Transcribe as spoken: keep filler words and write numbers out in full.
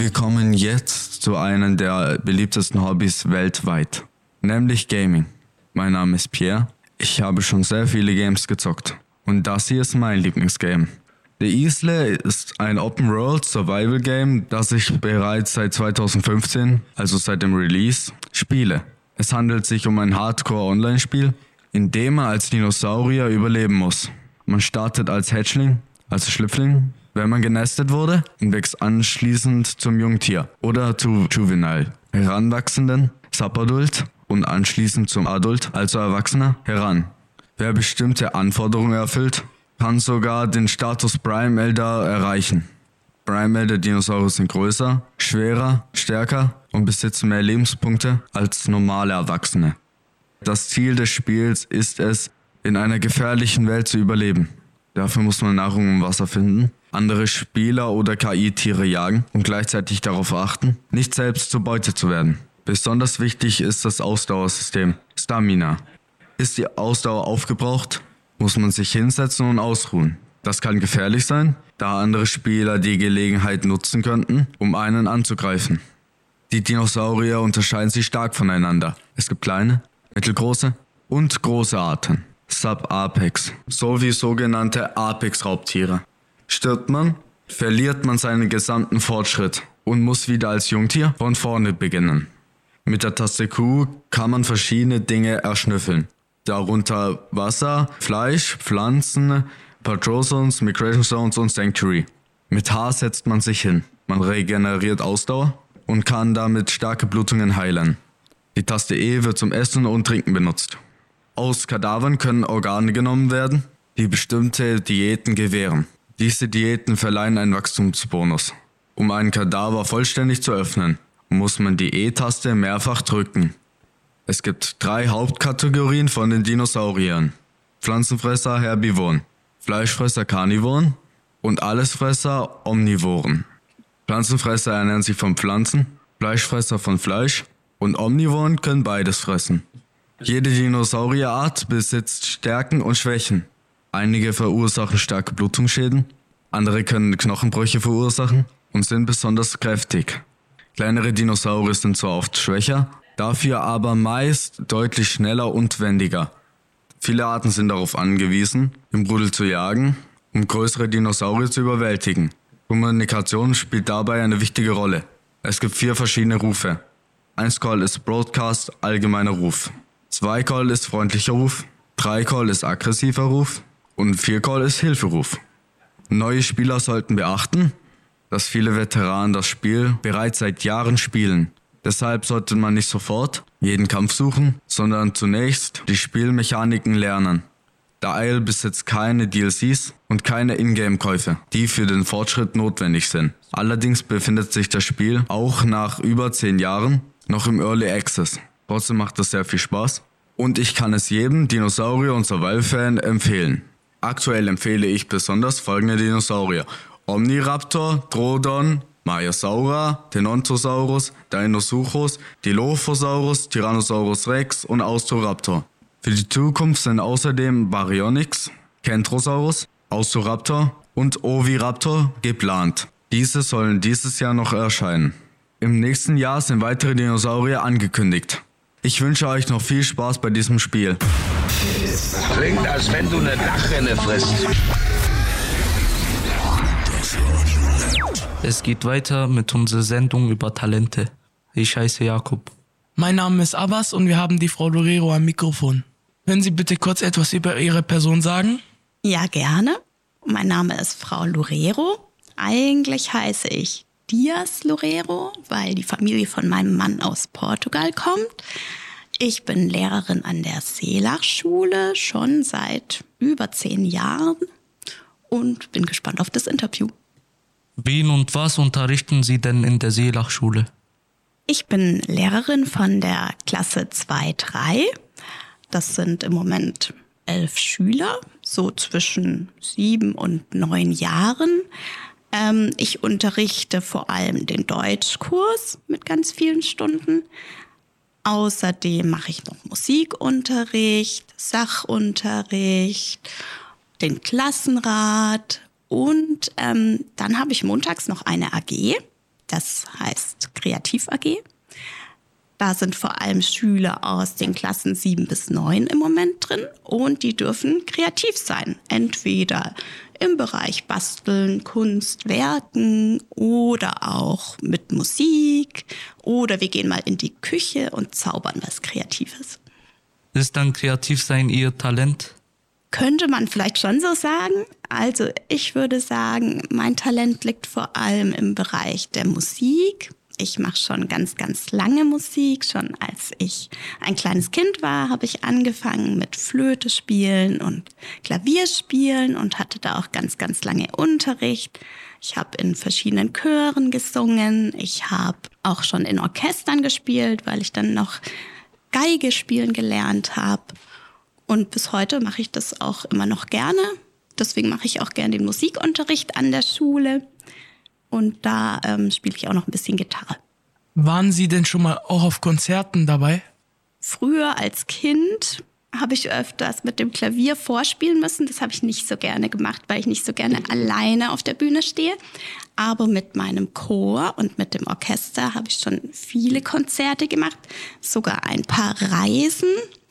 Wir kommen jetzt zu einem der beliebtesten Hobbys weltweit, nämlich Gaming. Mein Name ist Pierre, ich habe schon sehr viele Games gezockt und das hier ist mein Lieblingsgame. The Isle ist ein Open-World-Survival-Game, das ich bereits seit zweitausendfünfzehn, also seit dem Release, spiele. Es handelt sich um ein Hardcore-Online-Spiel, in dem man als Dinosaurier überleben muss. Man startet als Hatchling, also Schlüpfling, wenn man genestet wurde, und wächst anschließend zum Jungtier oder zu Juvenile, Heranwachsenden, Subadult und anschließend zum Adult, also Erwachsener, heran. Wer bestimmte Anforderungen erfüllt, kann sogar den Status Prime Elder erreichen. Prime Elder Dinosaurier sind größer, schwerer, stärker und besitzen mehr Lebenspunkte als normale Erwachsene. Das Ziel des Spiels ist es, in einer gefährlichen Welt zu überleben. Dafür muss man Nahrung und Wasser finden, andere Spieler oder K I-Tiere jagen und gleichzeitig darauf achten, nicht selbst zur Beute zu werden. Besonders wichtig ist das Ausdauersystem, Stamina. Ist die Ausdauer aufgebraucht, muss man sich hinsetzen und ausruhen. Das kann gefährlich sein, da andere Spieler die Gelegenheit nutzen könnten, um einen anzugreifen. Die Dinosaurier unterscheiden sich stark voneinander. Es gibt kleine, mittelgroße und große Arten, Subapex, sowie sogenannte Apex-Raubtiere. Stirbt man, verliert man seinen gesamten Fortschritt und muss wieder als Jungtier von vorne beginnen. Mit der Taste Q kann man verschiedene Dinge erschnüffeln, darunter Wasser, Fleisch, Pflanzen, Patrol Zones, Migration Zones und Sanctuary. Mit H setzt man sich hin, man regeneriert Ausdauer und kann damit starke Blutungen heilen. Die Taste E wird zum Essen und Trinken benutzt. Aus Kadavern können Organe genommen werden, die bestimmte Diäten gewähren. Diese Diäten verleihen einen Wachstumsbonus. Um einen Kadaver vollständig zu öffnen, muss man die E-Taste mehrfach drücken. Es gibt drei Hauptkategorien von den Dinosauriern: Pflanzenfresser, Herbivoren, Fleischfresser, Karnivoren und Allesfresser, Omnivoren. Pflanzenfresser ernähren sich von Pflanzen, Fleischfresser von Fleisch und Omnivoren können beides fressen. Jede Dinosaurierart besitzt Stärken und Schwächen. Einige verursachen starke Blutungsschäden, andere können Knochenbrüche verursachen und sind besonders kräftig. Kleinere Dinosaurier sind zwar oft schwächer, dafür aber meist deutlich schneller und wendiger. Viele Arten sind darauf angewiesen, im Rudel zu jagen, um größere Dinosaurier zu überwältigen. Kommunikation spielt dabei eine wichtige Rolle. Es gibt vier verschiedene Rufe. eins Call ist Broadcast, allgemeiner Ruf. zwei Call ist freundlicher Ruf. drei Call ist aggressiver Ruf. Und vier Call ist Hilferuf. Neue Spieler sollten beachten, dass viele Veteranen das Spiel bereits seit Jahren spielen. Deshalb sollte man nicht sofort jeden Kampf suchen, sondern zunächst die Spielmechaniken lernen. The Isle besitzt keine D L Cs und keine Ingame-Käufe, die für den Fortschritt notwendig sind. Allerdings befindet sich das Spiel auch nach über zehn Jahren noch im Early Access. Trotzdem macht es sehr viel Spaß und ich kann es jedem Dinosaurier- und Survival-Fan empfehlen. Aktuell empfehle ich besonders folgende Dinosaurier: Omniraptor, Troodon, Maiasaura, Tenontosaurus, Deinosuchus, Dilophosaurus, Tyrannosaurus Rex und Austoraptor. Für die Zukunft sind außerdem Baryonyx, Kentrosaurus, Austoraptor und Oviraptor geplant. Diese sollen dieses Jahr noch erscheinen. Im nächsten Jahr sind weitere Dinosaurier angekündigt. Ich wünsche euch noch viel Spaß bei diesem Spiel. Klingt, als wenn du eine Dachrinne frisst. Es geht weiter mit unserer Sendung über Talente. Ich heiße Jakob. Mein Name ist Abbas und wir haben die Frau Lorero am Mikrofon. Können Sie bitte kurz etwas über Ihre Person sagen? Ja, gerne. Mein Name ist Frau Lorero. Eigentlich heiße ich Dias Lorero, weil die Familie von meinem Mann aus Portugal kommt. Ich bin Lehrerin an der Seelach-Schule schon seit über zehn Jahren und bin gespannt auf das Interview. Wen und was unterrichten Sie denn in der Seelach-Schule? Ich bin Lehrerin von der Klasse zwei drei. Das sind im Moment elf Schüler, so zwischen sieben und neun Jahren. Ähm, ich unterrichte vor allem den Deutschkurs mit ganz vielen Stunden. Außerdem mache ich noch Musikunterricht, Sachunterricht, den Klassenrat und ähm, dann habe ich montags noch eine A G. Das heißt Kreativ A G. Da sind vor allem Schüler aus den Klassen sieben bis neun im Moment drin und die dürfen kreativ sein. Entweder im Bereich Basteln, Kunst, Werken oder auch mit Musik oder wir gehen mal in die Küche und zaubern was Kreatives. Ist dann Kreativsein Ihr Talent? Könnte man vielleicht schon so sagen. Also ich würde sagen, mein Talent liegt vor allem im Bereich der Musik. Ich mache schon ganz, ganz lange Musik. Schon als ich ein kleines Kind war, habe ich angefangen mit Flöte spielen und Klavier spielen und hatte da auch ganz, ganz lange Unterricht. Ich habe in verschiedenen Chören gesungen. Ich habe auch schon in Orchestern gespielt, weil ich dann noch Geige spielen gelernt habe. Und bis heute mache ich das auch immer noch gerne. Deswegen mache ich auch gerne den Musikunterricht an der Schule. Und da ähm, spiele ich auch noch ein bisschen Gitarre. Waren Sie denn schon mal auch auf Konzerten dabei? Früher als Kind habe ich öfters mit dem Klavier vorspielen müssen. Das habe ich nicht so gerne gemacht, weil ich nicht so gerne alleine auf der Bühne stehe. Aber mit meinem Chor und mit dem Orchester habe ich schon viele Konzerte gemacht. Sogar ein paar Reisen.